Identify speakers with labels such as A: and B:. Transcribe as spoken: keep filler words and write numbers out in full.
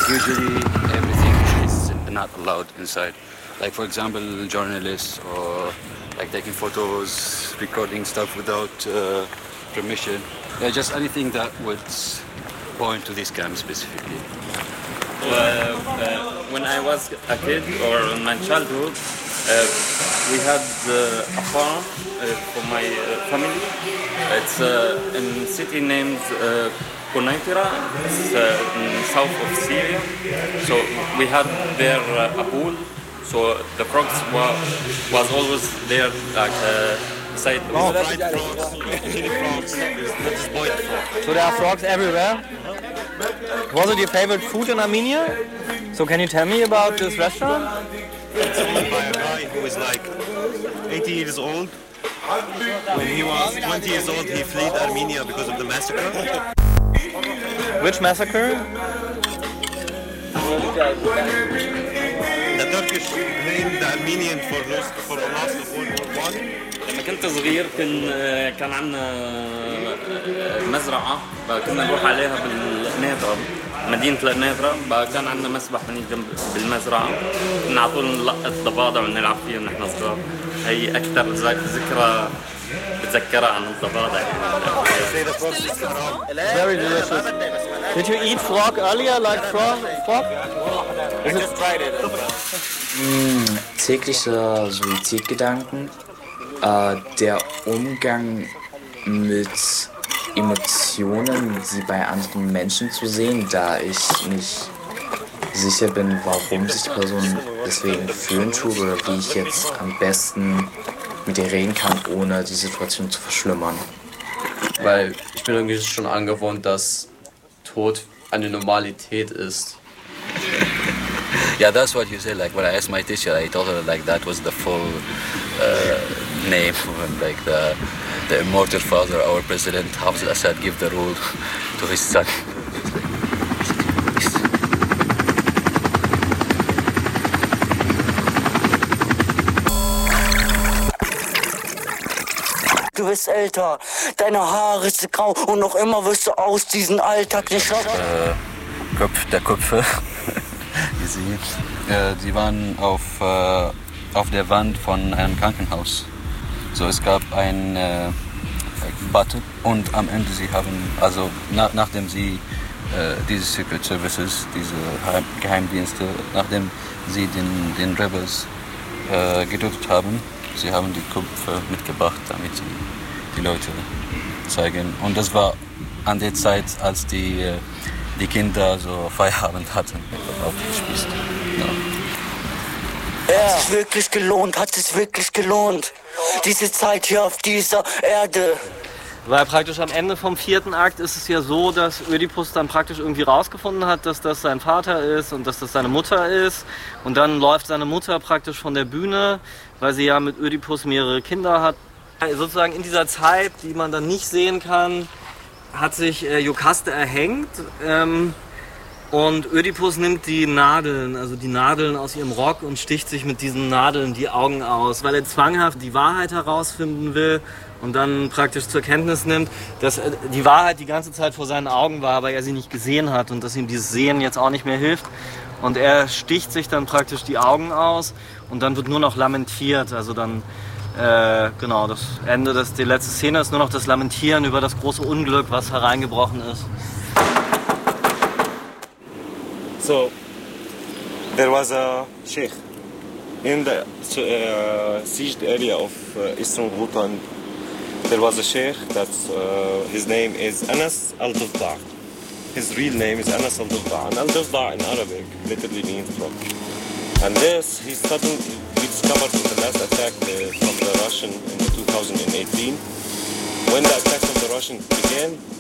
A: usually everything is not allowed inside. Like for example, journalists or like taking photos, recording stuff without uh, permission. Yeah, just anything that would point to this camp specifically.
B: Uh, uh, when I was a kid or in my childhood, uh, we had uh, a farm uh, for my uh, family. It's uh, in a city named uh, Quneitra. It's uh, in south of Syria. So we had there uh, a pool. So the frogs were, was always there, like uh, beside.
C: Oh, fried frogs, chili frogs, not just boiled frogs.
D: So there are frogs everywhere. Was it your favorite food in Armenia? So can you tell me about this restaurant?
C: It's owned by a guy who is like eighty years old. When he was twenty years old, he fled Armenia because of the massacre.
D: Which massacre?
C: The Turkish blamed the Armenian for loss for the loss of World War One.
B: لما كنت صغير كان كان عندنا مزرعة كنا نروح عليها بالنادرة مدينة النادرة كان عندنا مسبح هنيك جنب بالمزرعة كنا على طول نلقط ضفادع ونلعب فيها ونحن صغار هي أكثر ذكرى بتذكرها عن الضفادع.
D: Very delicious. Did you eat frog earlier, like frog? frog?
E: I just tried it. Mm, tägliche Suizidgedanken. Äh, der Umgang mit Emotionen, sie bei anderen Menschen zu sehen, da ich nicht sicher bin, warum sich die Person deswegen fühlen tut oder wie ich jetzt am besten mit ihr reden kann, ohne die Situation zu verschlimmern.
F: Weil ich bin irgendwie schon angewohnt, dass Tod eine Normalität ist.
A: Yeah, that's what you said. Like when I asked my teacher, I told her like that was the full uh, name, like the the immortal father, our president Hafez al-Assad, give the rule to his son.
G: Du bist älter, deine Haare sind grau und noch immer wirst du aus diesem Alltag nicht raus.
A: Äh, Kopf der Köpfe. Sie, äh, sie waren auf, äh, auf der Wand von einem Krankenhaus. So, es gab ein äh, Button und am Ende sie haben, also na, nachdem sie äh, diese Secret Services, diese Geheimdienste, nachdem sie den, den Rebels äh, gedrückt haben, sie haben die Köpfe mitgebracht, damit sie die Leute zeigen. Und das war an der Zeit, als die äh, die Kinder so Feierabend hatten, aufgespießt. Ja.
G: Hat es wirklich gelohnt, hat es wirklich gelohnt, diese Zeit hier auf dieser Erde.
D: Weil praktisch am Ende vom vierten Akt ist es ja so, dass Ödipus dann praktisch irgendwie rausgefunden hat, dass das sein Vater ist und dass das seine Mutter ist. Und dann läuft seine Mutter praktisch von der Bühne, weil sie ja mit Ödipus mehrere Kinder hat. Sozusagen in dieser Zeit, die man dann nicht sehen kann, hat sich äh, Iokaste erhängt ähm, und Ödipus nimmt die Nadeln, also die Nadeln aus ihrem Rock und sticht sich mit diesen Nadeln die Augen aus, weil er zwanghaft die Wahrheit herausfinden will und dann praktisch zur Kenntnis nimmt, dass äh, die Wahrheit die ganze Zeit vor seinen Augen war, aber er sie nicht gesehen hat und dass ihm dieses Sehen jetzt auch nicht mehr hilft. Und er sticht sich dann praktisch die Augen aus und dann wird nur noch lamentiert, also dann Äh, genau, das Ende, das, die letzte Szene ist nur noch das Lamentieren über das große Unglück, was hereingebrochen ist.
C: So, there was a sheikh in the uh, sieged area of uh, Eastern Ghouta. There was a sheikh that's uh, his name is Anas al-Dafda. His real name is Anas al-Dafda. And al-Dafda in Arabic literally means frog. And this he suddenly we discovered in the last attack uh, from the Russian in two thousand eighteen. When the attack from the Russians began,